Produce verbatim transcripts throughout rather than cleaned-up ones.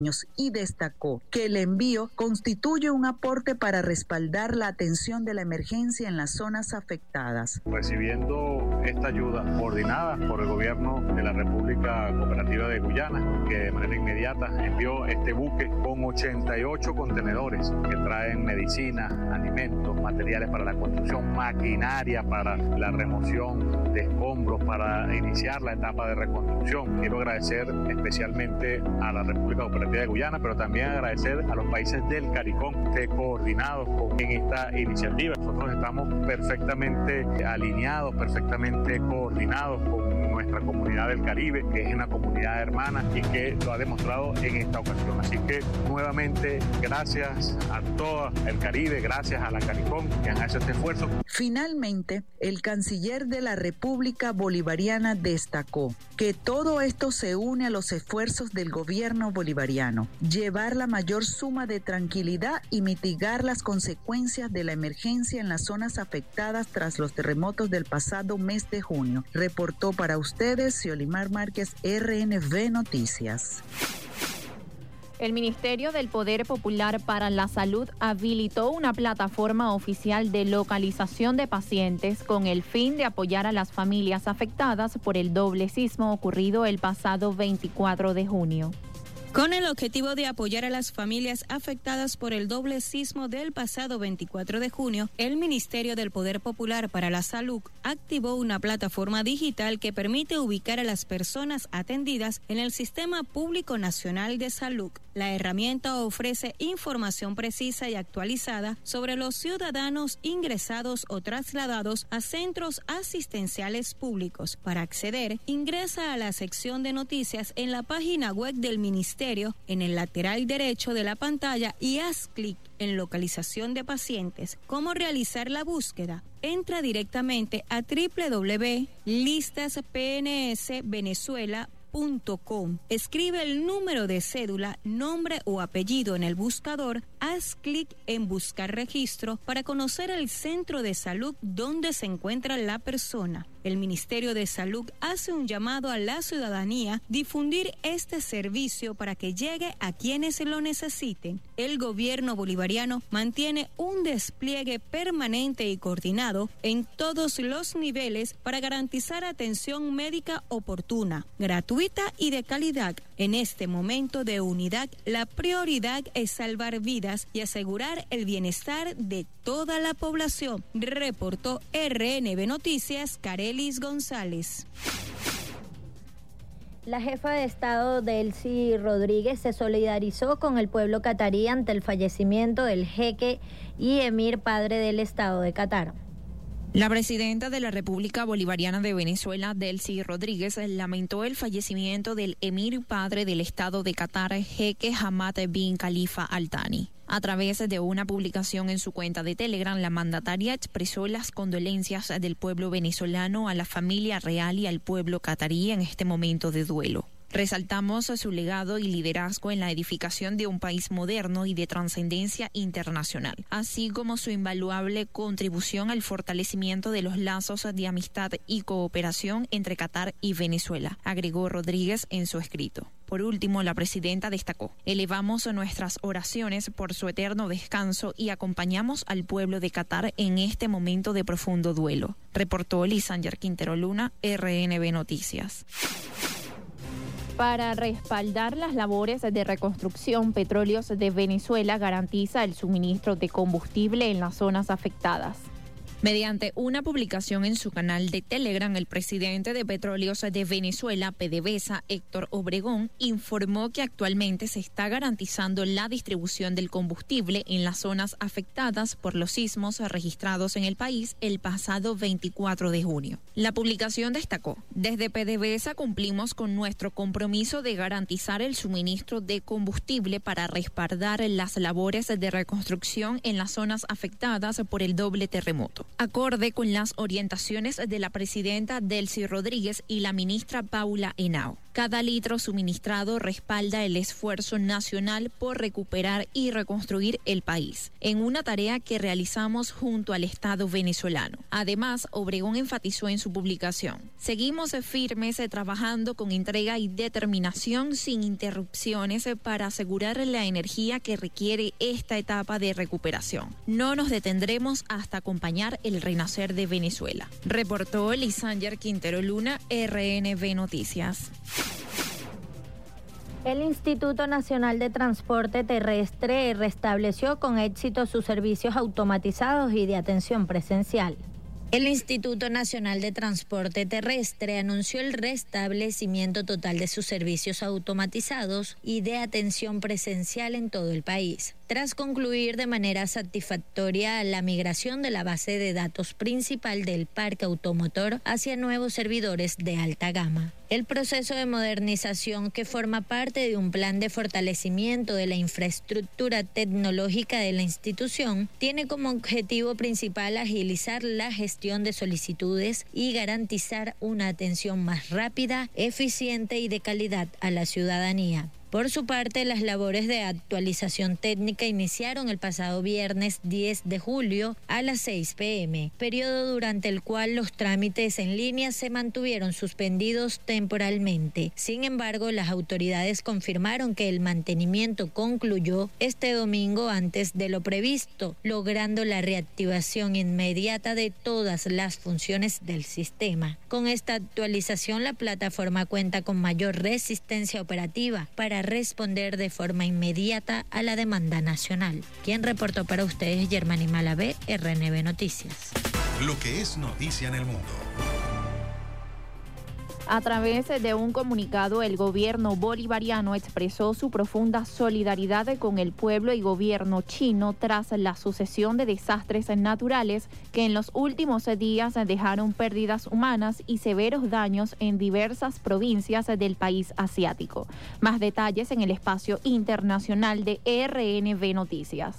y destacó que el envío constituye un aporte para respaldar la atención de la emergencia en las zonas afectadas. Recibiendo esta ayuda coordinada por el gobierno de la República Cooperativa de Guyana, que de manera inmediata envió este buque con ochenta y ocho contenedores que traen medicinas, alimentos, materiales para la construcción, maquinaria para la remoción de escombros, para iniciar la etapa de reconstrucción. Quiero agradecer especialmente a la República Cooperativa de Guyana, pero también agradecer a los países del CARICOM que coordinados con, en esta iniciativa. Nosotros estamos perfectamente alineados, perfectamente coordinados con nuestra comunidad del Caribe, que es una comunidad hermana y que lo ha demostrado en esta ocasión. Así que nuevamente gracias a todo el Caribe, gracias a la CARICOM que han hecho este esfuerzo. Finalmente, el canciller de la República Bolivariana destacó que todo esto se une a los esfuerzos del gobierno bolivariano, llevar la mayor suma de tranquilidad y mitigar las consecuencias de la emergencia en las zonas afectadas tras los terremotos del pasado mes de junio. Reportó para ustedes Xiolimar Márquez, R N V Noticias. El Ministerio del Poder Popular para la Salud habilitó una plataforma oficial de localización de pacientes con el fin de apoyar a las familias afectadas por el doble sismo ocurrido el pasado veinticuatro de junio. Con el objetivo de apoyar a las familias afectadas por el doble sismo del pasado veinticuatro de junio, el Ministerio del Poder Popular para la Salud activó una plataforma digital que permite ubicar a las personas atendidas en el Sistema Público Nacional de Salud. La herramienta ofrece información precisa y actualizada sobre los ciudadanos ingresados o trasladados a centros asistenciales públicos. Para acceder, ingresa a la sección de noticias en la página web del Ministerio en el lateral derecho de la pantalla y haz clic en localización de pacientes. ¿Cómo realizar la búsqueda? Entra directamente a doble u doble u doble u punto listas p n s venezuela punto com. Escribe el número de cédula, nombre o apellido en el buscador, haz clic en buscar registro para conocer el centro de salud donde se encuentra la persona. El Ministerio de Salud hace un llamado a la ciudadanía difundir este servicio para que llegue a quienes lo necesiten. El gobierno bolivariano mantiene un despliegue permanente y coordinado en todos los niveles para garantizar atención médica oportuna, gratuita y de calidad. En este momento de unidad, la prioridad es salvar vidas y asegurar el bienestar de toda la población, reportó R N V Noticias, Carelis González. La jefa de Estado Delcy Rodríguez se solidarizó con el pueblo catarí ante el fallecimiento del jeque y emir padre del Estado de Qatar. La presidenta de la República Bolivariana de Venezuela, Delcy Rodríguez, lamentó el fallecimiento del emir padre del Estado de Qatar, jeque Hamad bin Khalifa Al Thani. A través de una publicación en su cuenta de Telegram, la mandataria expresó las condolencias del pueblo venezolano a la familia real y al pueblo catarí en este momento de duelo. Resaltamos su legado y liderazgo en la edificación de un país moderno y de trascendencia internacional, así como su invaluable contribución al fortalecimiento de los lazos de amistad y cooperación entre Qatar y Venezuela, agregó Rodríguez en su escrito. Por último, la presidenta destacó: elevamos nuestras oraciones por su eterno descanso y acompañamos al pueblo de Qatar en este momento de profundo duelo, reportó Lisander Quintero Luna, R N V Noticias. Para respaldar las labores de reconstrucción, Petróleos de Venezuela garantiza el suministro de combustible en las zonas afectadas. Mediante una publicación en su canal de Telegram, el presidente de Petróleos de Venezuela, PDVSA, Héctor Obregón, informó que actualmente se está garantizando la distribución del combustible en las zonas afectadas por los sismos registrados en el país el pasado veinticuatro de junio. La publicación destacó: desde PDVSA cumplimos con nuestro compromiso de garantizar el suministro de combustible para respaldar las labores de reconstrucción en las zonas afectadas por el doble terremoto. Acorde con las orientaciones de la presidenta Delcy Rodríguez y la ministra Paula Henao. Cada litro suministrado respalda el esfuerzo nacional por recuperar y reconstruir el país, en una tarea que realizamos junto al Estado venezolano. Además, Obregón enfatizó en su publicación: seguimos firmes trabajando con entrega y determinación sin interrupciones para asegurar la energía que requiere esta etapa de recuperación. No nos detendremos hasta acompañar el renacer de Venezuela. Reportó Lisander Quintero Luna, R N V Noticias. El Instituto Nacional de Transporte Terrestre restableció con éxito sus servicios automatizados y de atención presencial. El Instituto Nacional de Transporte Terrestre anunció el restablecimiento total de sus servicios automatizados y de atención presencial en todo el país, tras concluir de manera satisfactoria la migración de la base de datos principal del parque automotor hacia nuevos servidores de alta gama. El proceso de modernización, que forma parte de un plan de fortalecimiento de la infraestructura tecnológica de la institución, tiene como objetivo principal agilizar la gestión de solicitudes y garantizar una atención más rápida, eficiente y de calidad a la ciudadanía. Por su parte, las labores de actualización técnica iniciaron el pasado viernes diez de julio a las seis pe eme, periodo durante el cual los trámites en línea se mantuvieron suspendidos temporalmente. Sin embargo, las autoridades confirmaron que el mantenimiento concluyó este domingo antes de lo previsto, logrando la reactivación inmediata de todas las funciones del sistema. Con esta actualización, la plataforma cuenta con mayor resistencia operativa para responder de forma inmediata a la demanda nacional. Quien reportó para ustedes, Germany Malavé, R N V Noticias. Lo que es noticia en el mundo. A través de un comunicado, el gobierno bolivariano expresó su profunda solidaridad con el pueblo y gobierno chino tras la sucesión de desastres naturales que en los últimos días dejaron pérdidas humanas y severos daños en diversas provincias del país asiático. Más detalles en el espacio internacional de R N V Noticias.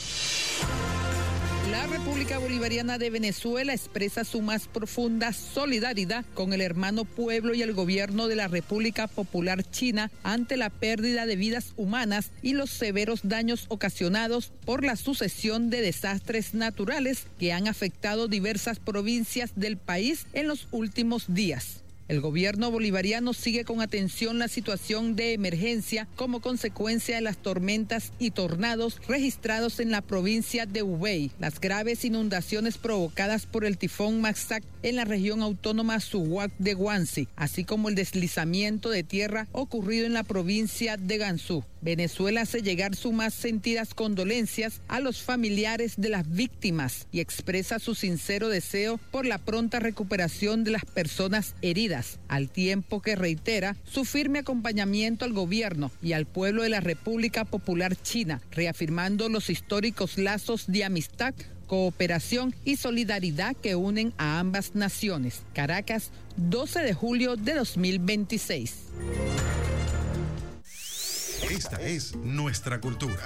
La República Bolivariana de Venezuela expresa su más profunda solidaridad con el hermano pueblo y el gobierno de la República Popular China ante la pérdida de vidas humanas y los severos daños ocasionados por la sucesión de desastres naturales que han afectado diversas provincias del país en los últimos días. El gobierno bolivariano sigue con atención la situación de emergencia como consecuencia de las tormentas y tornados registrados en la provincia de Hubei, las graves inundaciones provocadas por el tifón Maxac en la región autónoma Suwak de Guangxi, así como el deslizamiento de tierra ocurrido en la provincia de Gansu. Venezuela hace llegar sus más sentidas condolencias a los familiares de las víctimas y expresa su sincero deseo por la pronta recuperación de las personas heridas, al tiempo que reitera su firme acompañamiento al gobierno y al pueblo de la República Popular China, reafirmando los históricos lazos de amistad, cooperación y solidaridad que unen a ambas naciones. Caracas, doce de julio de dos mil veintiséis. Esta es nuestra cultura.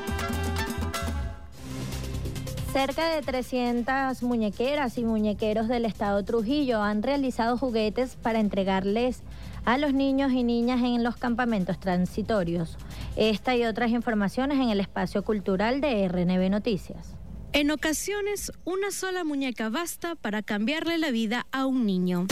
Cerca de trescientas muñequeras y muñequeros del estado Trujillo han realizado juguetes para entregarles a los niños y niñas en los campamentos transitorios. Esta y otras informaciones en el espacio cultural de R N V Noticias. En ocasiones, una sola muñeca basta para cambiarle la vida a un niño.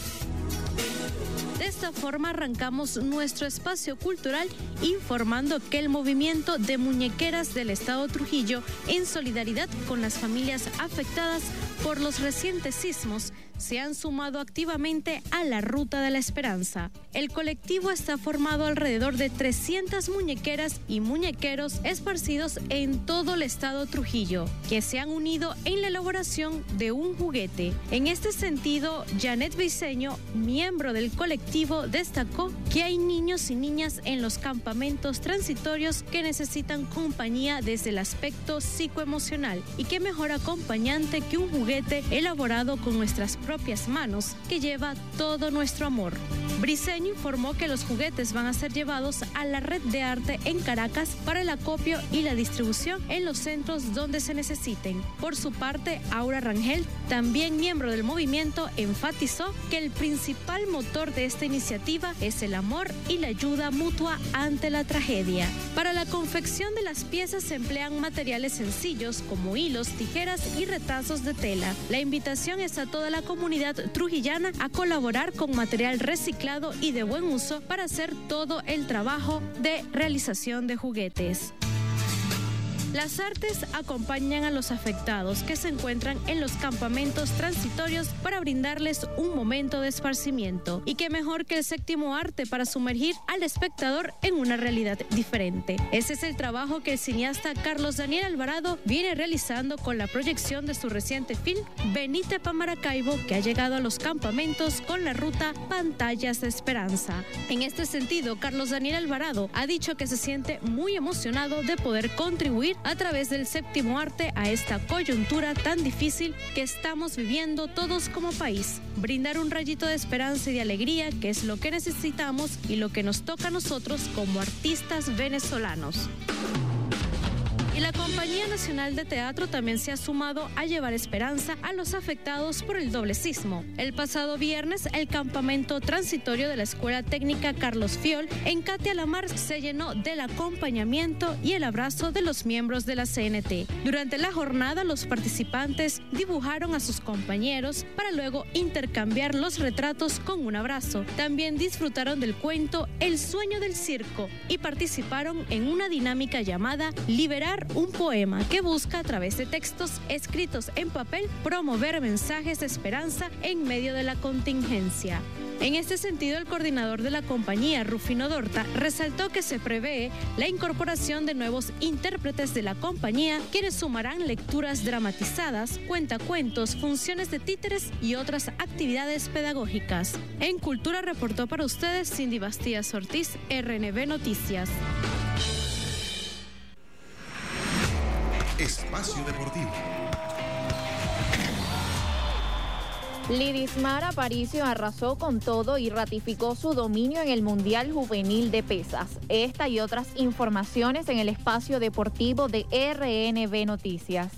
De esta forma arrancamos nuestro espacio cultural informando que el movimiento de muñequeras del estado Trujillo, en solidaridad con las familias afectadas por los recientes sismos, se han sumado activamente a la Ruta de la Esperanza. El colectivo está formado alrededor de trescientas muñequeras y muñequeros esparcidos en todo el estado Trujillo, que se han unido en la elaboración de un juguete. En este sentido, Janet Briceño, miembro del colectivo, destacó que hay niños y niñas en los campamentos transitorios que necesitan compañía desde el aspecto psicoemocional, y qué mejor acompañante que un juguete elaborado con nuestras propias manos que lleva todo nuestro amor. Briceño informó que los juguetes van a ser llevados a la red de arte en Caracas para el acopio y la distribución en los centros donde se necesiten. Por su parte, Aura Rangel, también miembro del movimiento, enfatizó que el principal motor de esta iniciativa iniciativa es el amor y la ayuda mutua ante la tragedia. Para la confección de las piezas se emplean materiales sencillos como hilos, tijeras y retazos de tela. La invitación es a toda la comunidad trujillana a colaborar con material reciclado y de buen uso para hacer todo el trabajo de realización de juguetes. Las artes acompañan a los afectados que se encuentran en los campamentos transitorios para brindarles un momento de esparcimiento. Y qué mejor que el séptimo arte para sumergir al espectador en una realidad diferente. Ese es el trabajo que el cineasta Carlos Daniel Alvarado viene realizando con la proyección de su reciente film Venite pa' Maracaibo, que ha llegado a los campamentos con la ruta Pantallas de Esperanza. En este sentido, Carlos Daniel Alvarado ha dicho que se siente muy emocionado de poder contribuir a través del séptimo arte a esta coyuntura tan difícil que estamos viviendo todos como país. Brindar un rayito de esperanza y de alegría, que es lo que necesitamos y lo que nos toca a nosotros como artistas venezolanos. Y la Compañía Nacional de Teatro también se ha sumado a llevar esperanza a los afectados por el doble sismo. El pasado viernes, el campamento transitorio de la Escuela Técnica Carlos Fiol en Catia la Mar se llenó del acompañamiento y el abrazo de los miembros de la C N T. Durante la jornada, los participantes dibujaron a sus compañeros para luego intercambiar los retratos con un abrazo. También disfrutaron del cuento El sueño del circo y participaron en una dinámica llamada Liberar un poema, que busca a través de textos escritos en papel promover mensajes de esperanza en medio de la contingencia. En este sentido, el coordinador de la compañía, Rufino Dorta, resaltó que se prevé la incorporación de nuevos intérpretes de la compañía, quienes sumarán lecturas dramatizadas, cuentacuentos, funciones de títeres y otras actividades pedagógicas. En Cultura reportó para ustedes Cindy Bastías Ortiz, R N B Noticias. Espacio Deportivo. Lidismar Aparicio arrasó con todo y ratificó su dominio en el Mundial Juvenil de Pesas. Esta y otras informaciones en el espacio deportivo de R N B Noticias.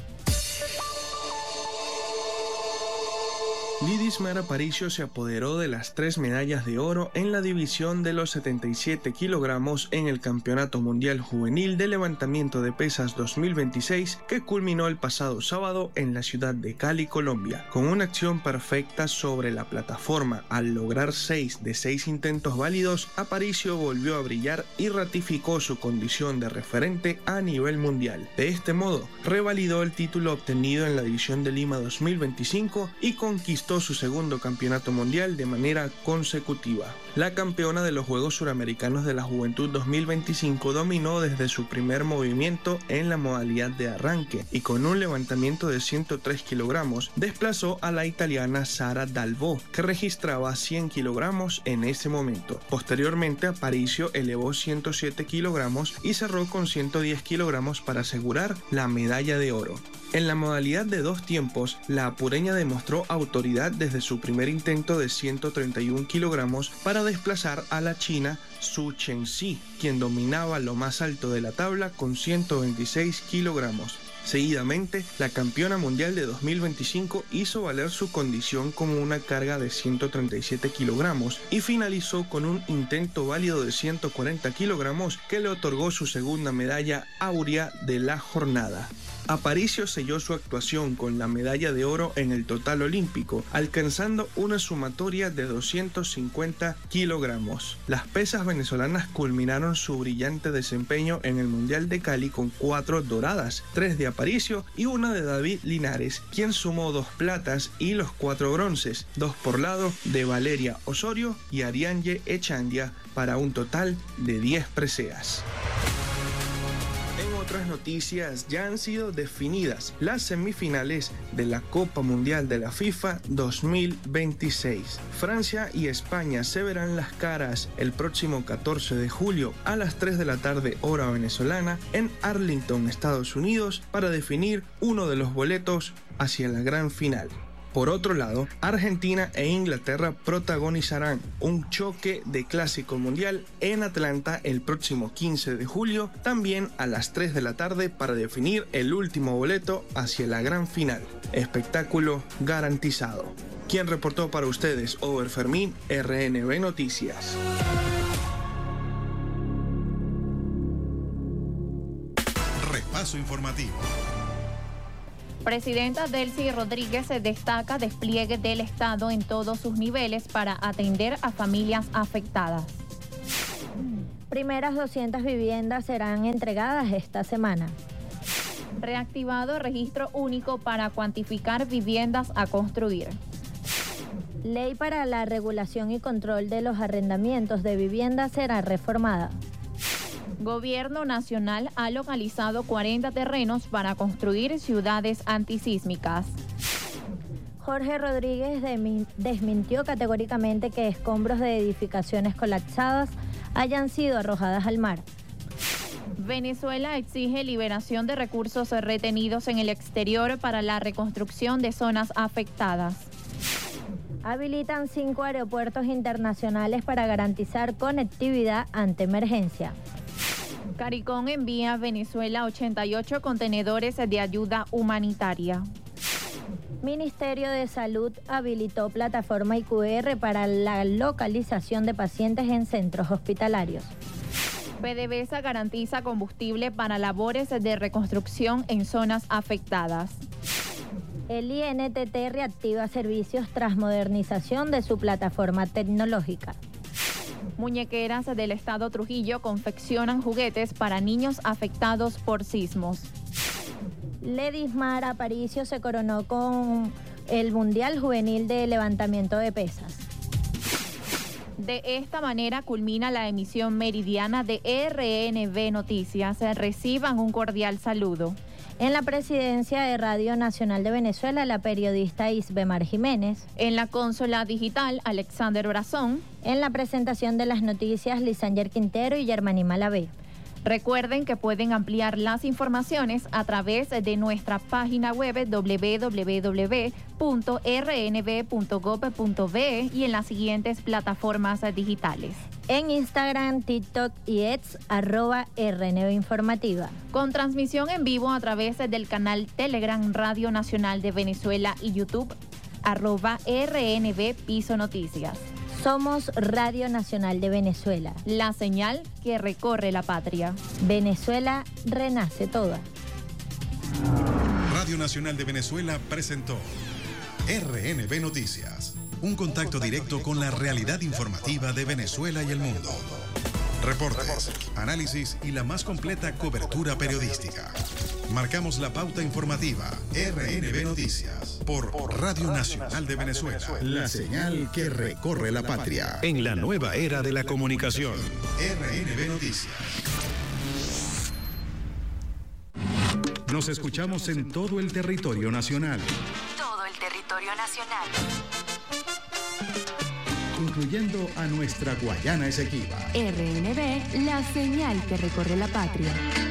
Lidismar Aparicio se apoderó de las tres medallas de oro en la división de los setenta y siete kilogramos en el Campeonato Mundial Juvenil de Levantamiento de Pesas dos mil veintiséis, que culminó el pasado sábado en la ciudad de Cali, Colombia. Con una acción perfecta sobre la plataforma, al lograr seis de seis intentos válidos, Aparicio volvió a brillar y ratificó su condición de referente a nivel mundial. De este modo, revalidó el título obtenido en la división de Lima dos mil veinticinco y conquistó su segundo campeonato mundial de manera consecutiva. La campeona de los Juegos Suramericanos de la Juventud dos mil veinticinco dominó desde su primer movimiento en la modalidad de arranque y con un levantamiento de ciento tres kilogramos desplazó a la italiana Sara Dalbò, que registraba cien kilogramos en ese momento. Posteriormente, Aparicio elevó ciento siete kilogramos y cerró con ciento diez kilogramos para asegurar la medalla de oro. En la modalidad de dos tiempos, la apureña demostró autoridad desde su primer intento de ciento treinta y un kilogramos para desplazar a la china Su Chengxi, quien dominaba lo más alto de la tabla con ciento veintiséis kilogramos. Seguidamente, la campeona mundial de dos mil veinticinco hizo valer su condición como una carga de ciento treinta y siete kilogramos y finalizó con un intento válido de ciento cuarenta kilogramos que le otorgó su segunda medalla áurea de la jornada. Aparicio selló su actuación con la medalla de oro en el total olímpico, alcanzando una sumatoria de doscientos cincuenta kilogramos. Las pesas venezolanas culminaron su brillante desempeño en el Mundial de Cali con cuatro doradas, tres de Aparicio y una de David Linares, quien sumó dos platas y los cuatro bronces, dos por lado de Valeria Osorio y Arianye Echandia, para un total de diez preseas. En otras noticias, ya han sido definidas las semifinales de la Copa Mundial de la FIFA dos mil veintiséis. Francia y España se verán las caras el próximo catorce de julio a las tres de la tarde hora venezolana en Arlington, Estados Unidos, para definir uno de los boletos hacia la gran final. Por otro lado, Argentina e Inglaterra protagonizarán un choque de clásico mundial en Atlanta el próximo quince de julio, también a las tres de la tarde, para definir el último boleto hacia la gran final. Espectáculo garantizado. Quien reportó para ustedes, Over Fermín, R N B Noticias. Repaso informativo. Presidenta Delcy Rodríguez destaca despliegue del Estado en todos sus niveles para atender a familias afectadas. Primeras doscientas viviendas serán entregadas esta semana. Reactivado registro único para cuantificar viviendas a construir. Ley para la regulación y control de los arrendamientos de viviendas será reformada. Gobierno Nacional ha localizado cuarenta terrenos para construir ciudades antisísmicas. Jorge Rodríguez desmintió categóricamente que escombros de edificaciones colapsadas hayan sido arrojadas al mar. Venezuela exige liberación de recursos retenidos en el exterior para la reconstrucción de zonas afectadas. Habilitan cinco aeropuertos internacionales para garantizar conectividad ante emergencia. CARICOM envía a Venezuela ochenta y ocho contenedores de ayuda humanitaria. Ministerio de Salud habilitó plataforma I Q R para la localización de pacientes en centros hospitalarios. PDVSA garantiza combustible para labores de reconstrucción en zonas afectadas. El I N T T reactiva servicios tras modernización de su plataforma tecnológica. Muñequeras del Estado Trujillo confeccionan juguetes para niños afectados por sismos. Ledismar Aparicio se coronó con el Mundial Juvenil de Levantamiento de Pesas. De esta manera culmina la emisión meridiana de R N B Noticias. Reciban un cordial saludo. En la presidencia de Radio Nacional de Venezuela, la periodista Isbemar Jiménez. En la consola digital, Alexander Brazón. En la presentación de las noticias, Lisanger Quintero y Germaní Malavé. Recuerden que pueden ampliar las informaciones a través de nuestra página web doble u doble u doble u punto r n b punto gov punto be y en las siguientes plataformas digitales. En Instagram, TikTok y X, arroba R N B Informativa. Con transmisión en vivo a través del canal Telegram Radio Nacional de Venezuela y YouTube, arroba R N B Piso Noticias. Somos Radio Nacional de Venezuela. La señal que recorre la patria. Venezuela renace toda. Radio Nacional de Venezuela presentó R N B Noticias. Un contacto directo con la realidad informativa de Venezuela y el mundo. Reportes, análisis y la más completa cobertura periodística. Marcamos la pauta informativa. R N B Noticias por Radio Nacional de Venezuela. La señal que recorre la patria. En la nueva era de la comunicación. R N B Noticias. Nos escuchamos en todo el territorio nacional. Todo el territorio nacional. Incluyendo a nuestra Guayana Esequiba. R N B, la señal que recorre la patria.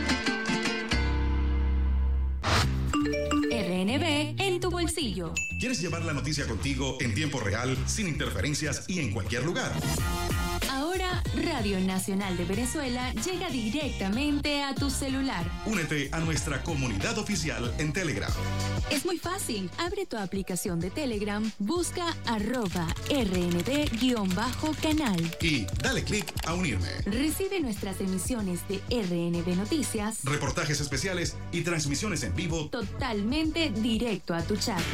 R N B en tu bolsillo. ¿Quieres llevar la noticia contigo en tiempo real, sin interferencias y en cualquier lugar? Ahora, Radio Nacional de Venezuela llega directamente a tu celular. Únete a nuestra comunidad oficial en Telegram. Es muy fácil. Abre tu aplicación de Telegram, busca arroba R N B-canal. Y dale clic a unirme. Recibe nuestras emisiones de R N B Noticias, reportajes especiales y transmisiones en vivo totalmente directo a tu chat.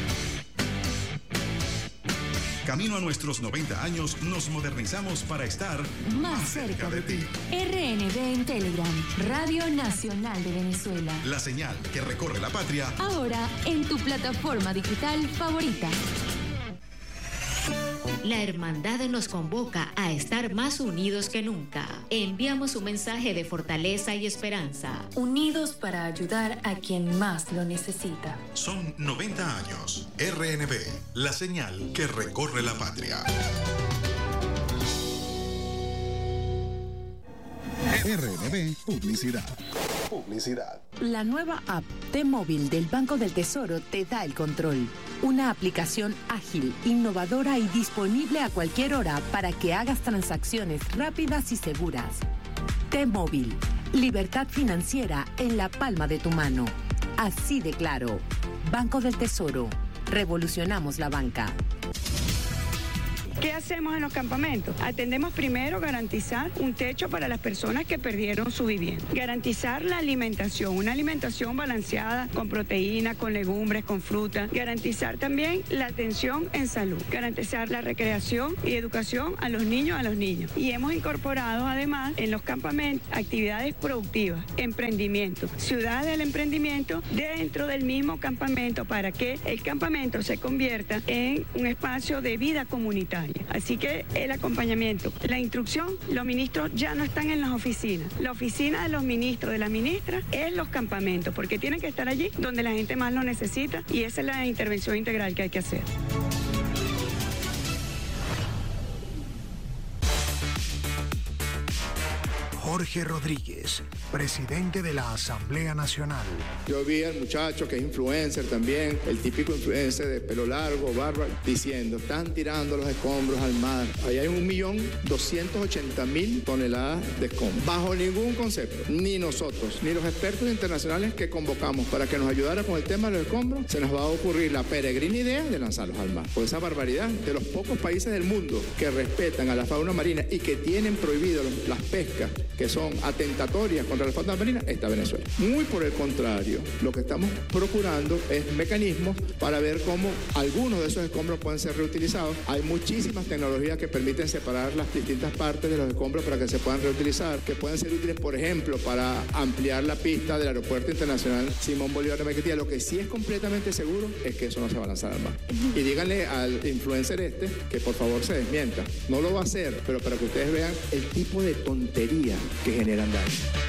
Camino a nuestros noventa años, nos modernizamos para estar más, más cerca, cerca de ti. R N B en Telegram, Radio Nacional de Venezuela. La señal que recorre la patria. Ahora en tu plataforma digital favorita. La hermandad nos convoca a estar más unidos que nunca. Enviamos un mensaje de fortaleza y esperanza. Unidos para ayudar a quien más lo necesita. Son noventa años. R N B, la señal que recorre la patria. R N B Publicidad. Publicidad. La nueva app T-Móvil del Banco del Tesoro te da el control. Una aplicación ágil, innovadora y disponible a cualquier hora para que hagas transacciones rápidas y seguras. T-Móvil, libertad financiera en la palma de tu mano. Así de claro. Banco del Tesoro. Revolucionamos la banca. ¿Qué hacemos en los campamentos? Atendemos primero garantizar un techo para las personas que perdieron su vivienda. Garantizar la alimentación, una alimentación balanceada con proteínas, con legumbres, con fruta. Garantizar también la atención en salud. Garantizar la recreación y educación a los niños, a los niños. Y hemos incorporado además en los campamentos actividades productivas, emprendimiento, ciudad del emprendimiento dentro del mismo campamento para que el campamento se convierta en un espacio de vida comunitaria. Así que el acompañamiento, la instrucción, los ministros ya no están en las oficinas. La oficina de los ministros, de las ministras, es los campamentos, porque tienen que estar allí donde la gente más lo necesita y esa es la intervención integral que hay que hacer. Jorge Rodríguez, presidente de la Asamblea Nacional. Yo vi al muchacho que es influencer también, el típico influencer de pelo largo, barba, diciendo, están tirando los escombros al mar. Ahí hay un millón doscientos ochenta mil toneladas de escombros. Bajo ningún concepto, ni nosotros, ni los expertos internacionales que convocamos para que nos ayudara con el tema de los escombros, se nos va a ocurrir la peregrina idea de lanzarlos al mar. Por esa barbaridad de los pocos países del mundo que respetan a la fauna marina y que tienen prohibido las pescas que son atentatorias contra la fauna marina, está Venezuela. Muy por el contrario, lo que estamos procurando es mecanismos para ver cómo algunos de esos escombros pueden ser reutilizados. Hay muchísimas tecnologías que permiten separar las distintas partes de los escombros para que se puedan reutilizar, que pueden ser útiles, por ejemplo, para ampliar la pista del Aeropuerto Internacional Simón Bolívar de Maiquetía. Lo que sí es completamente seguro es que eso no se va a lanzar al mar. Y díganle al influencer este que por favor se desmienta. No lo va a hacer, pero para que ustedes vean el tipo de tontería que generan daño.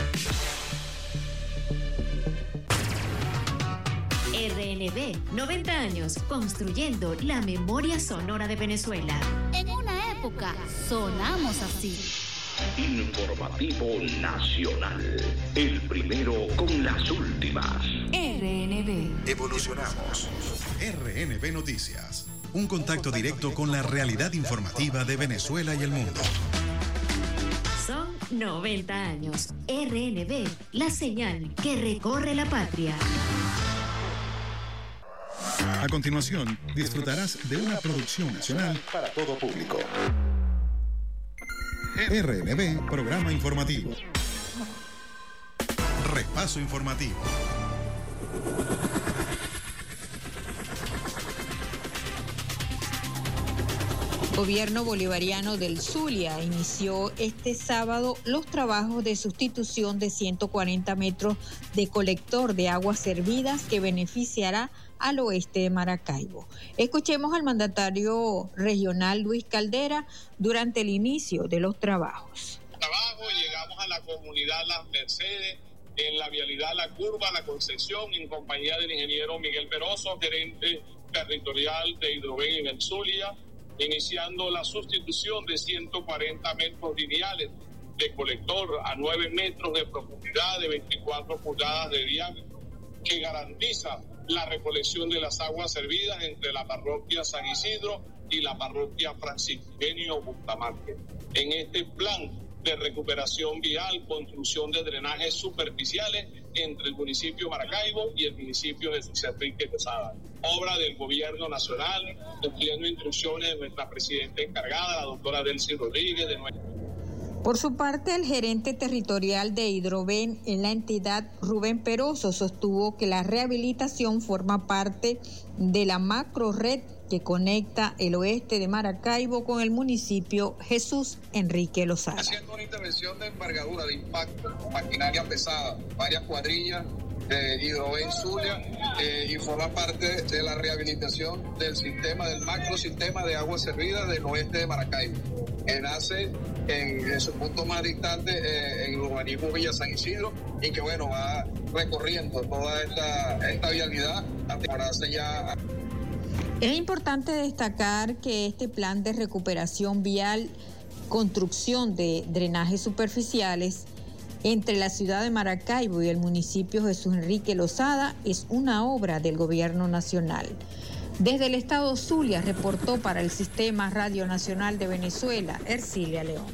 R N B, noventa años, construyendo la memoria sonora de Venezuela. En una época sonamos así. Informativo Nacional, el primero con las últimas. R N B. Evolucionamos. R N B Noticias, un contacto directo con la realidad informativa de Venezuela y el mundo. Son noventa años. R N B, la señal que recorre la patria. A continuación, disfrutarás de una producción nacional para todo público. R N B, programa informativo. Repaso informativo. Gobierno Bolivariano del Zulia inició este sábado los trabajos de sustitución de ciento cuarenta metros de colector de aguas servidas que beneficiará al oeste de Maracaibo. Escuchemos al mandatario regional Luis Caldera durante el inicio de los trabajos. Trabajo, llegamos a la comunidad Las Mercedes, en la vialidad La Curva, La Concepción, en compañía del ingeniero Miguel Peroso, gerente territorial de Hidrovén en el Zulia, iniciando la sustitución de ciento cuarenta metros lineales de colector a nueve metros de profundidad, de veinticuatro pulgadas de diámetro, que garantiza la recolección de las aguas servidas entre la parroquia San Isidro y la parroquia Francisco Eugenio Bustamante. En este plan de recuperación vial, construcción de drenajes superficiales entre el municipio de Maracaibo y el municipio de Jesús Enrique Quesada. Obra del gobierno nacional, cumpliendo instrucciones de nuestra presidenta encargada, la doctora Delcy Rodríguez. De nuestra... Por su parte, el gerente territorial de Hidrovén en la entidad, Rubén Peroso, sostuvo que la rehabilitación forma parte de la macro red que conecta el oeste de Maracaibo con el municipio Jesús Enrique Lozada. Haciendo una intervención de envergadura, de impacto, maquinaria pesada, varias cuadrillas de Hidrovén Zulia eh, y forma parte de la rehabilitación del sistema, del macro sistema de aguas servidas del oeste de Maracaibo, que nace en, en su punto más distante eh, en el urbanismo Villa San Isidro y que bueno va recorriendo toda esta, esta vialidad hasta hace ya. Es importante destacar que este plan de recuperación vial, construcción de drenajes superficiales entre la ciudad de Maracaibo y el municipio Jesús Enrique Lozada es una obra del gobierno nacional. Desde el estado Zulia reportó para el Sistema Radio Nacional de Venezuela, Ercilia León.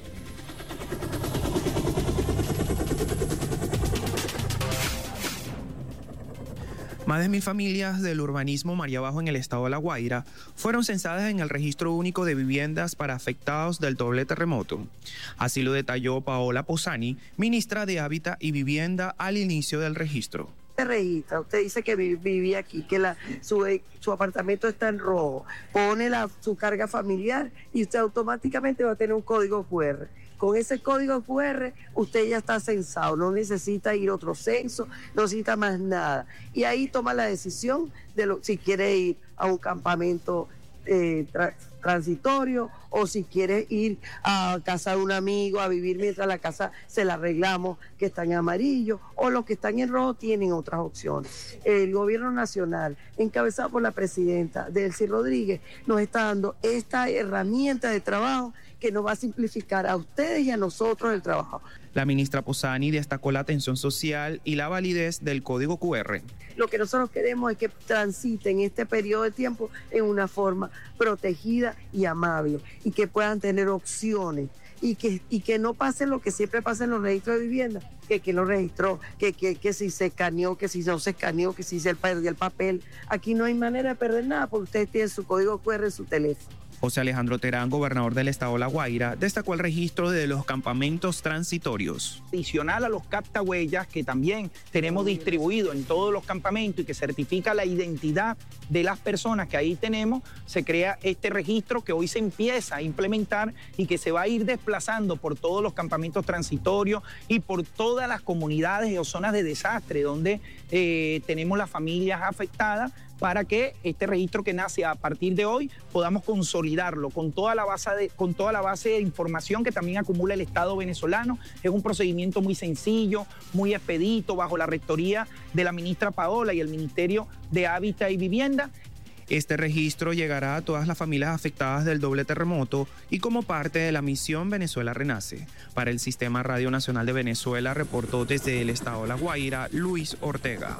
Más de mil familias del urbanismo María Abajo en el estado de La Guaira fueron censadas en el registro único de viviendas para afectados del doble terremoto. Así lo detalló Paola Posani, ministra de Hábitat y Vivienda, al inicio del registro. Usted registra, usted dice que vivía aquí, que la, su, su apartamento está en rojo, pone la, su carga familiar y usted automáticamente va a tener un código cu erre. Con ese código cu erre usted ya está censado, no necesita ir a otro censo, no necesita más nada. Y ahí toma la decisión de lo, si quiere ir a un campamento eh, tra, transitorio o si quiere ir a casa de un amigo a vivir mientras la casa se la arreglamos, que está en amarillo, o los que están en rojo tienen otras opciones. El gobierno nacional, encabezado por la presidenta Delcy Rodríguez, nos está dando esta herramienta de trabajo que nos va a simplificar a ustedes y a nosotros el trabajo. La ministra Posani destacó la atención social y la validez del código cu erre. Lo que nosotros queremos es que transiten este periodo de tiempo en una forma protegida y amable y que puedan tener opciones y que, y que no pase lo que siempre pasa en los registros de vivienda, que quien lo registró, que, que, que si se escaneó, que si no se escaneó, que si se perdió el papel. Aquí no hay manera de perder nada porque ustedes tienen su código cu erre en su teléfono. José Alejandro Terán, gobernador del estado de La Guaira, destacó el registro de los campamentos transitorios. Adicional a los captahuellas que también tenemos distribuidos en todos los campamentos y que certifica la identidad de las personas que ahí tenemos, se crea este registro que hoy se empieza a implementar y que se va a ir desplazando por todos los campamentos transitorios y por todas las comunidades o zonas de desastre donde eh, tenemos las familias afectadas, para que este registro que nace a partir de hoy podamos consolidarlo con toda la base de, con toda la base de información que también acumula el Estado venezolano. Es un procedimiento muy sencillo, muy expedito, bajo la rectoría de la ministra Paola y el Ministerio de Hábitat y Vivienda. Este registro llegará a todas las familias afectadas del doble terremoto y como parte de la misión Venezuela Renace. Para el Sistema Radio Nacional de Venezuela, reportó desde el estado de La Guaira, Luis Ortega.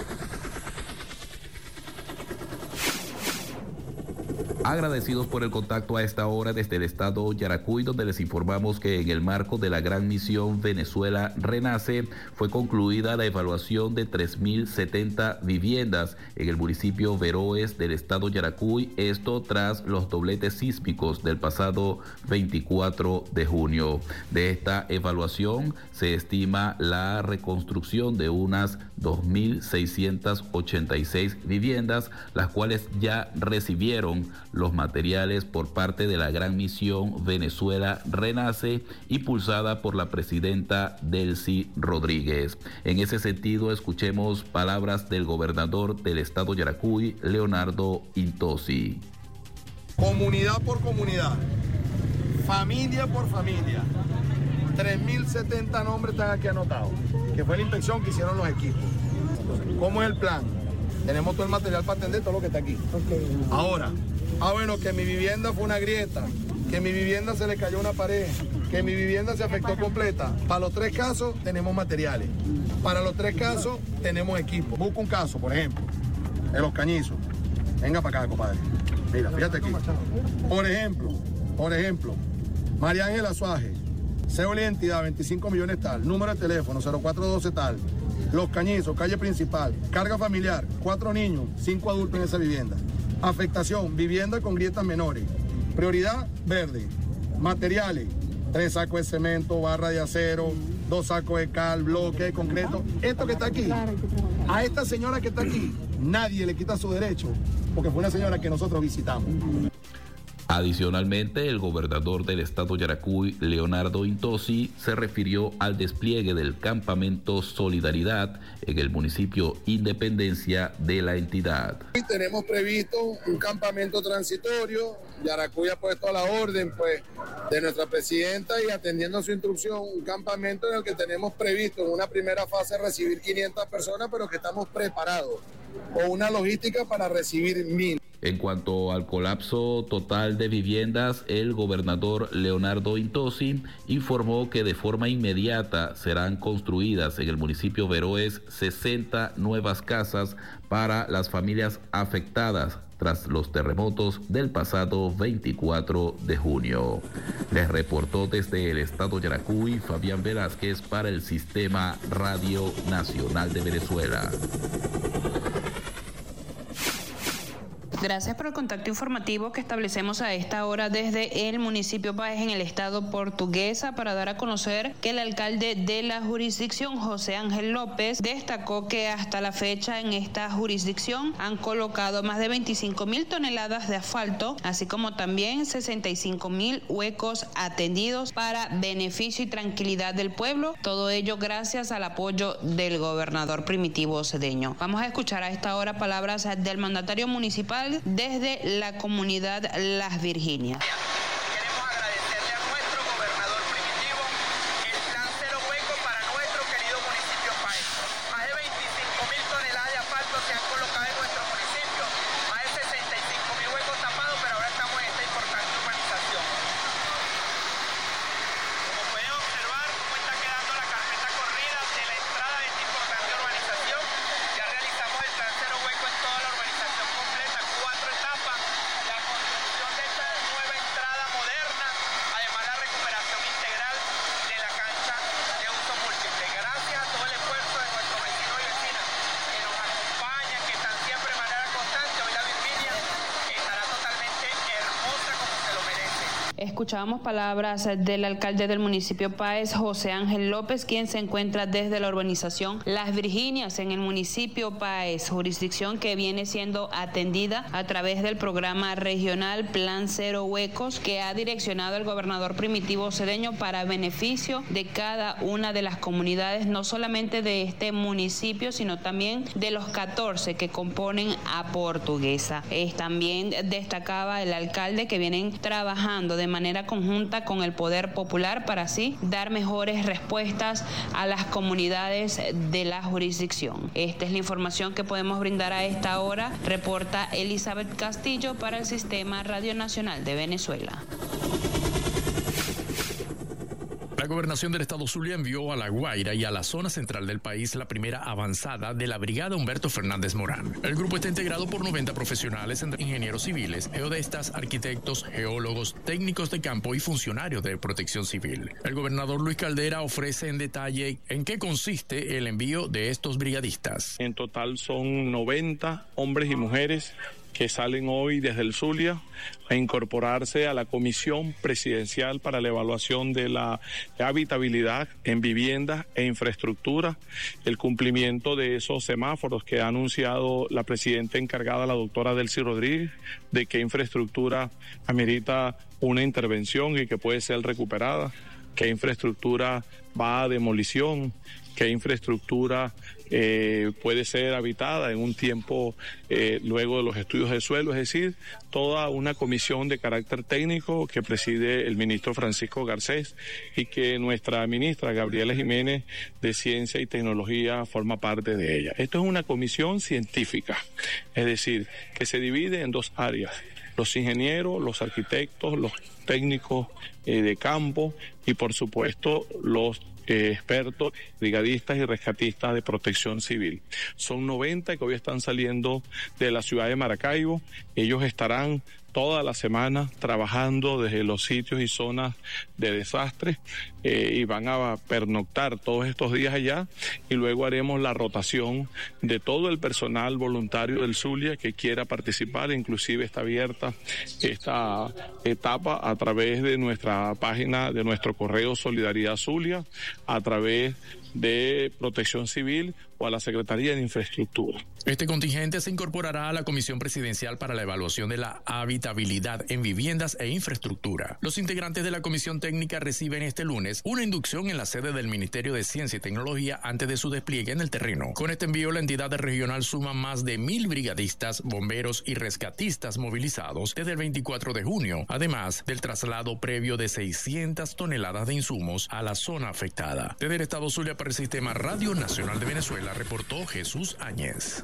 Agradecidos por el contacto a esta hora desde el estado Yaracuy, donde les informamos que en el marco de la gran misión Venezuela Renace fue concluida la evaluación de tres mil setenta viviendas en el municipio Veroes del estado Yaracuy, esto tras los dobletes sísmicos del pasado veinticuatro de junio. De esta evaluación se estima la reconstrucción de unas dos mil seiscientas ochenta y seis viviendas, las cuales ya recibieron los materiales por parte de la gran misión Venezuela Renace, impulsada por la presidenta Delcy Rodríguez. En ese sentido, escuchemos palabras del gobernador del estado Yaracuy, Leonardo Intosi. Comunidad por comunidad, familia por familia, tres mil setenta nombres están aquí anotados, que fue la inspección que hicieron los equipos. ¿Cómo es el plan? Tenemos todo el material para atender todo lo que está aquí. Okay. Ahora, ah bueno, que mi vivienda fue una grieta, que mi vivienda se le cayó una pared, que mi vivienda se afectó completa. Para los tres casos tenemos materiales. Para los tres casos tenemos equipo. Busca un caso, por ejemplo, en Los Cañizos. Venga para acá, compadre. Mira, fíjate aquí. Por ejemplo, por ejemplo, María Ángela Suaje, cédula de identidad veinticinco millones tal, número de teléfono cero cuatro doce tal. Los Cañizos, calle principal, carga familiar, cuatro niños, cinco adultos en esa vivienda. Afectación, vivienda con grietas menores. Prioridad, verde. Materiales, tres sacos de cemento, barra de acero, dos sacos de cal, bloque de concreto. Esto que está aquí, a esta señora que está aquí, nadie le quita su derecho, porque fue una señora que nosotros visitamos. Adicionalmente, el gobernador del estado Yaracuy, Leonardo Intosi, se refirió al despliegue del campamento Solidaridad en el municipio Independencia de la entidad. Tenemos previsto un campamento transitorio. Yaracuy ha puesto a la orden pues, de nuestra presidenta y atendiendo a su instrucción, un campamento en el que tenemos previsto en una primera fase recibir quinientas personas, pero que estamos preparados con una logística para recibir mil. En cuanto al colapso total de viviendas, el gobernador Leonardo Intosi informó que de forma inmediata serán construidas en el municipio Veroes sesenta nuevas casas para las familias afectadas tras los terremotos del pasado veinticuatro de junio. Les reportó desde el estado Yaracuy Fabián Velázquez para el Sistema Radio Nacional de Venezuela. Gracias por el contacto informativo que establecemos a esta hora desde el municipio Páez en el estado Portuguesa para dar a conocer que el alcalde de la jurisdicción, José Ángel López, destacó que hasta la fecha en esta jurisdicción han colocado más de veinticinco mil toneladas de asfalto, así como también sesenta y cinco mil huecos atendidos para beneficio y tranquilidad del pueblo, todo ello gracias al apoyo del gobernador Primitivo Cedeño. Vamos a escuchar a esta hora palabras del mandatario municipal desde la comunidad Las Virginias. Escuchábamos palabras del alcalde del municipio Páez, José Ángel López, quien se encuentra desde la urbanización Las Virginias en el municipio Páez, jurisdicción que viene siendo atendida a través del programa regional Plan Cero Huecos que ha direccionado el gobernador Primitivo Cedeño para beneficio de cada una de las comunidades, no solamente de este municipio, sino también de los catorce que componen a Portuguesa. Es, también destacaba el alcalde que vienen trabajando de manera conjunta con el Poder Popular para así dar mejores respuestas a las comunidades de la jurisdicción. Esta es la información que podemos brindar a esta hora, reporta Elizabeth Castillo para el Sistema Radio Nacional de Venezuela. La gobernación del estado Zulia envió a La Guaira y a la zona central del país la primera avanzada de la Brigada Humberto Fernández Morán. El grupo está integrado por noventa profesionales entre ingenieros civiles, geodestas, arquitectos, geólogos, técnicos de campo y funcionarios de protección civil. El gobernador Luis Caldera ofrece en detalle en qué consiste el envío de estos brigadistas. En total son noventa hombres y mujeres que salen hoy desde el Zulia a incorporarse a la Comisión Presidencial para la Evaluación de la Habitabilidad en Viviendas e Infraestructura, el cumplimiento de esos semáforos que ha anunciado la presidenta encargada, la doctora Delcy Rodríguez, de que infraestructura amerita una intervención y que puede ser recuperada, que infraestructura va a demolición, que infraestructura eh, puede ser habitada en un tiempo eh, luego de los estudios de suelo, es decir, toda una comisión de carácter técnico que preside el ministro Francisco Garcés y que nuestra ministra Gabriela Jiménez de Ciencia y Tecnología forma parte de ella. Esto es una comisión científica, es decir, que se divide en dos áreas: los ingenieros, los arquitectos, los técnicos eh, de campo y por supuesto los Eh, expertos, brigadistas y rescatistas de protección civil. Son noventa que hoy están saliendo de la ciudad de Maracaibo. Ellos estarán toda la semana trabajando desde los sitios y zonas de desastre eh, y van a pernoctar todos estos días allá y luego haremos la rotación de todo el personal voluntario del Zulia que quiera participar. Inclusive está abierta esta etapa a través de nuestra página, de nuestro correo Solidaridad Zulia, a través de Protección Civil o a la Secretaría de Infraestructura. Este contingente se incorporará a la Comisión Presidencial para la Evaluación de la Habitabilidad en Viviendas e Infraestructura. Los integrantes de la Comisión Técnica reciben este lunes una inducción en la sede del Ministerio de Ciencia y Tecnología antes de su despliegue en el terreno. Con este envío, la entidad regional suma más de mil brigadistas, bomberos y rescatistas movilizados desde el veinticuatro de junio, además del traslado previo de seiscientas toneladas de insumos a la zona afectada. Desde el estado Zulia para el Sistema Radio Nacional de Venezuela, reportó Jesús Áñez.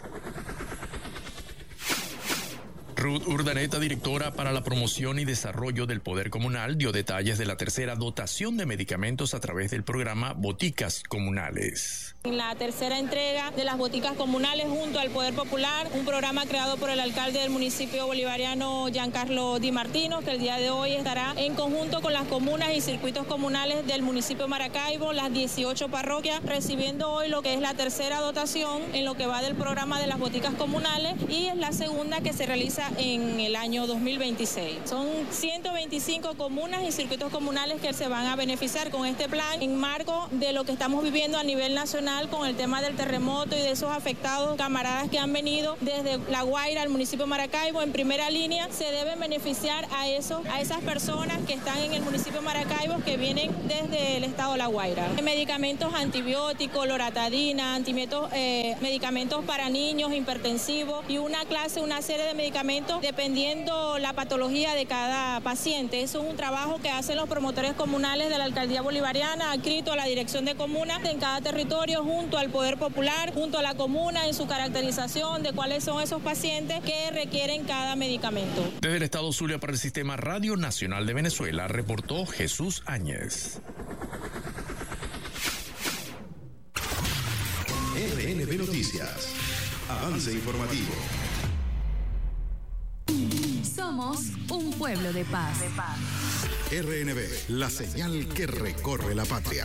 Ruth Urdaneta, directora para la promoción y desarrollo del Poder Comunal, dio detalles de la tercera dotación de medicamentos a través del programa Boticas Comunales. En la tercera entrega de las boticas comunales junto al Poder Popular, un programa creado por el alcalde del municipio bolivariano, Giancarlo Di Martino, que el día de hoy estará en conjunto con las comunas y circuitos comunales del municipio de Maracaibo, las dieciocho parroquias, recibiendo hoy lo que es la tercera dotación en lo que va del programa de las boticas comunales y es la segunda que se realiza en el año dos mil veintiséis. Son ciento veinticinco comunas y circuitos comunales que se van a beneficiar con este plan en marco de lo que estamos viviendo a nivel nacional con el tema del terremoto y de esos afectados camaradas que han venido desde La Guaira al municipio de Maracaibo en primera línea. Se deben beneficiar a, eso, a esas personas que están en el municipio de Maracaibo que vienen desde el estado de La Guaira. Medicamentos antibióticos, loratadina, antimétodos, eh, medicamentos para niños, hipertensivos y una clase, una serie de medicamentos dependiendo la patología de cada paciente. Eso es un trabajo que hacen los promotores comunales de la Alcaldía Bolivariana, adscrito a la Dirección de Comunas en cada territorio, junto al Poder Popular, junto a la comuna en su caracterización de cuáles son esos pacientes que requieren cada medicamento. Desde el estado Zulia para el Sistema Radio Nacional de Venezuela, reportó Jesús Áñez. R N B Noticias. Avance informativo. Somos un pueblo de paz. R N B, la señal que recorre la patria.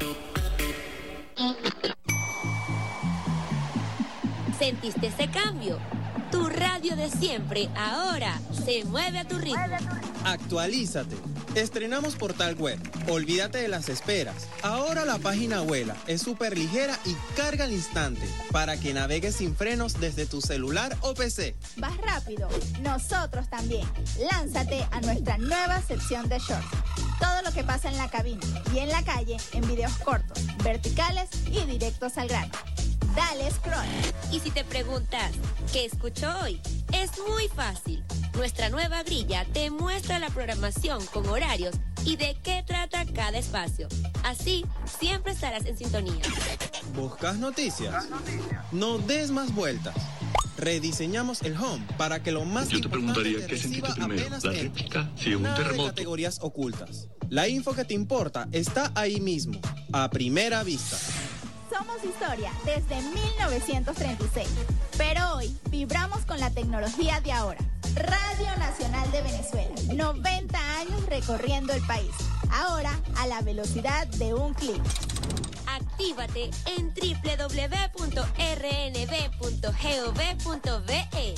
¿Sentiste ese cambio? Tu radio de siempre ahora se mueve a tu ritmo. Actualízate. Estrenamos portal web. Olvídate de las esperas. Ahora la página vuela, es súper ligera y carga al instante para que navegues sin frenos desde tu celular o P C. ¿Vas rápido? Nosotros también. Lánzate a nuestra nueva sección de shorts. Todo lo que pasa en la cabina y en la calle en videos cortos, verticales y directos al grano. Dale scroll. Y si te preguntas, ¿qué escucho hoy? Es muy fácil. Nuestra nueva grilla te muestra la programación con horarios y de qué trata cada espacio. Así, siempre estarás en sintonía. ¿Buscas noticias? No des más vueltas. Rediseñamos el home para que lo más Yo te preguntaría qué sentiste primero, la réplica, si es un terremoto. De categorías ocultas. La info que te importa está ahí mismo, a primera vista. Somos historia desde mil novecientos treinta y seis, pero hoy vibramos con la tecnología de ahora. Radio Nacional de Venezuela, noventa años recorriendo el país, ahora a la velocidad de un clic. Actívate en doble u doble u doble u punto r n b punto gov punto b e.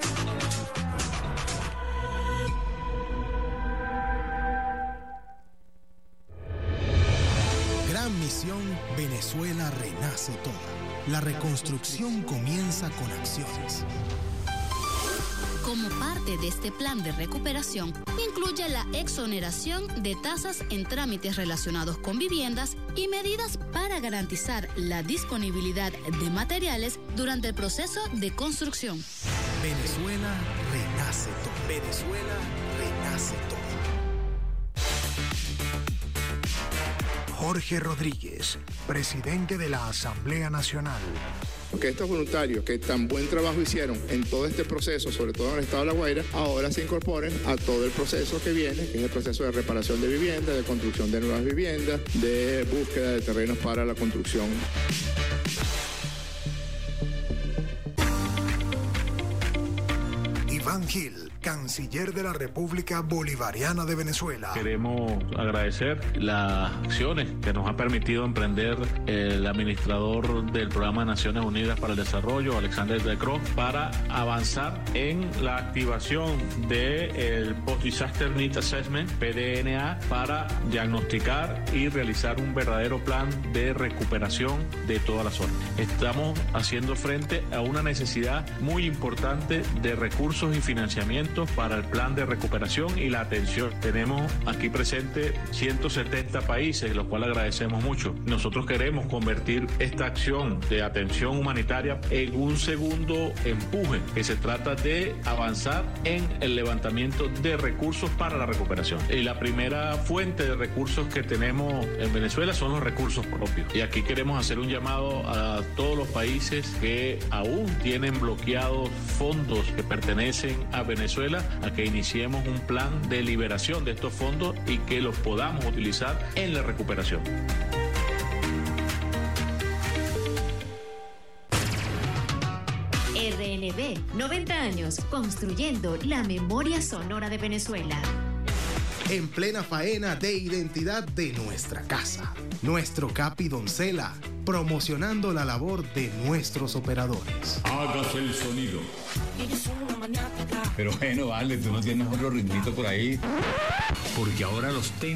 Gran misión, Venezuela renace toda. La reconstrucción comienza con acciones. Como parte de este plan de recuperación, incluye la exoneración de tasas en trámites relacionados con viviendas y medidas para garantizar la disponibilidad de materiales durante el proceso de construcción. Venezuela renace todo. Venezuela renace todo. Jorge Rodríguez, presidente de la Asamblea Nacional. Que estos voluntarios que tan buen trabajo hicieron en todo este proceso, sobre todo en el estado de La Guaira, ahora se incorporen a todo el proceso que viene, que es el proceso de reparación de viviendas, de construcción de nuevas viviendas, de búsqueda de terrenos para la construcción. Iván Gil, canciller de la República Bolivariana de Venezuela. Queremos agradecer las acciones que nos ha permitido emprender el administrador del Programa de Naciones Unidas para el Desarrollo, Alexander De Croo, para avanzar en la activación del Post-Disaster Need Assessment, P D N A, para diagnosticar y realizar un verdadero plan de recuperación de toda la zona. Estamos haciendo frente a una necesidad muy importante de recursos y financiamiento para el plan de recuperación y la atención. Tenemos aquí presente ciento setenta países, los cuales agradecemos mucho. Nosotros queremos convertir esta acción de atención humanitaria en un segundo empuje, que se trata de avanzar en el levantamiento de recursos para la recuperación. Y la primera fuente de recursos que tenemos en Venezuela son los recursos propios. Y aquí queremos hacer un llamado a todos los países que aún tienen bloqueados fondos que pertenecen a Venezuela, a que iniciemos un plan de liberación de estos fondos y que los podamos utilizar en la recuperación. R N B, noventa años construyendo la memoria sonora de Venezuela. en plena faena de identidad de nuestra casa. Nuestro Capi Doncella, promocionando la labor de nuestros operadores. Hágase el sonido. Pero bueno, vale, tú no tienes otro ritmito por ahí. Porque ahora los